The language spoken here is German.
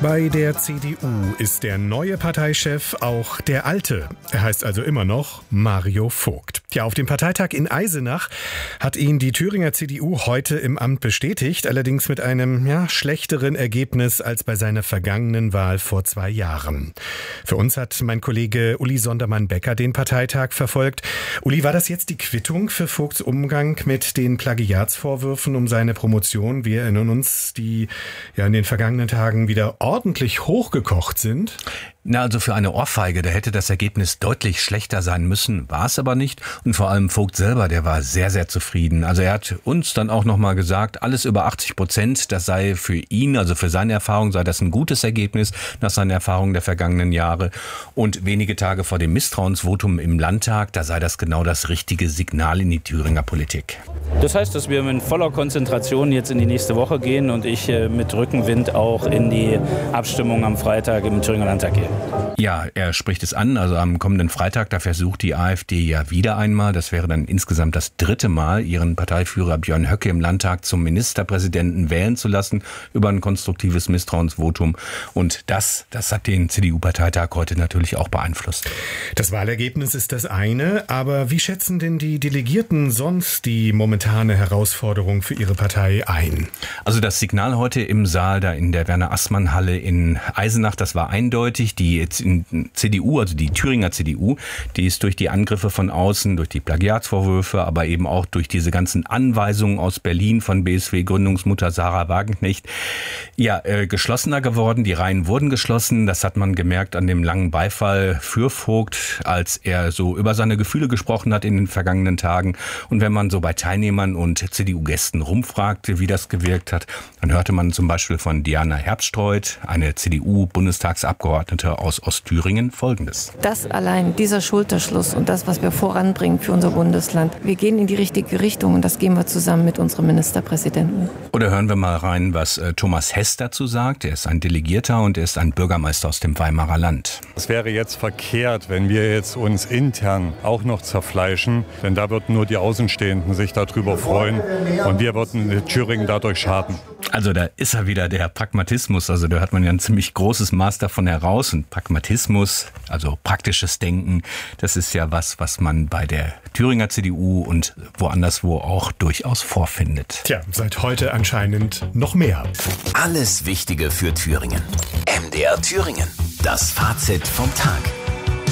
Bei der CDU ist der neue Parteichef auch der alte. Er heißt also immer noch Mario Vogt. Ja, auf dem Parteitag in Eisenach hat ihn die Thüringer CDU heute im Amt bestätigt, allerdings mit einem schlechteren Ergebnis als bei seiner vergangenen Wahl vor 2 Jahren. Für uns hat mein Kollege Uli Sondermann-Becker den Parteitag verfolgt. Uli, war das jetzt die Quittung für Vogts Umgang mit den Plagiatsvorwürfen um seine Promotion? Wir erinnern uns, die in den vergangenen Tagen wieder ordentlich hochgekocht sind. Also für eine Ohrfeige, da hätte das Ergebnis deutlich schlechter sein müssen, war es aber nicht. Und vor allem Vogt selber, der war sehr, sehr zufrieden. Also er hat uns dann auch nochmal gesagt, alles über 80%, das sei für ihn, also für seine Erfahrung, sei das ein gutes Ergebnis nach seinen Erfahrungen der vergangenen Jahre. Und wenige Tage vor dem Misstrauensvotum im Landtag, da sei das genau das richtige Signal in die Thüringer Politik. Das heißt, dass wir mit voller Konzentration jetzt in die nächste Woche gehen und ich mit Rückenwind auch in die Abstimmung am Freitag im Thüringer Landtag gehe. Ja, er spricht es an, also am kommenden Freitag, da versucht die AfD ja wieder einmal, das wäre dann insgesamt das 3. Mal, ihren Parteiführer Björn Höcke im Landtag zum Ministerpräsidenten wählen zu lassen über ein konstruktives Misstrauensvotum. Und das hat den CDU-Parteitag heute natürlich auch beeinflusst. Das Wahlergebnis ist das eine, aber wie schätzen denn die Delegierten sonst die momentane Herausforderung für ihre Partei ein? Also das Signal heute im Saal da in der Werner-Assmann-Halle in Eisenach, das war eindeutig. Die CDU, also die Thüringer CDU, die ist durch die Angriffe von außen, durch die Plagiatsvorwürfe, aber eben auch durch diese ganzen Anweisungen aus Berlin von BSW-Gründungsmutter Sarah Wagenknecht, geschlossener geworden. Die Reihen wurden geschlossen. Das hat man gemerkt an dem langen Beifall für Vogt, als er so über seine Gefühle gesprochen hat in den vergangenen Tagen. Und wenn man so bei Teilnehmern und CDU-Gästen rumfragte, wie das gewirkt hat, dann hörte man zum Beispiel von Diana Herbstreuth, eine CDU-Bundestagsabgeordnete aus Ostthüringen, Folgendes. Das allein, dieser Schulterschluss und das, was wir voranbringen für unser Bundesland, wir gehen in die richtige Richtung und das gehen wir zusammen mit unserem Ministerpräsidenten. Oder hören wir mal rein, was Thomas Hess dazu sagt. Er ist ein Delegierter und er ist ein Bürgermeister aus dem Weimarer Land. Es wäre jetzt verkehrt, wenn wir jetzt uns intern auch noch zerfleischen, denn da würden nur die Außenstehenden sich darüber freuen und wir würden Thüringen dadurch schaden. Also da ist er wieder, der Pragmatismus. Also da hat man ja ein ziemlich großes Maß davon heraus. Und Pragmatismus, also praktisches Denken, das ist ja was man bei der Thüringer CDU und woanderswo auch durchaus vorfindet. Tja, seit heute anscheinend noch mehr. Alles Wichtige für Thüringen. MDR Thüringen. Das Fazit vom Tag.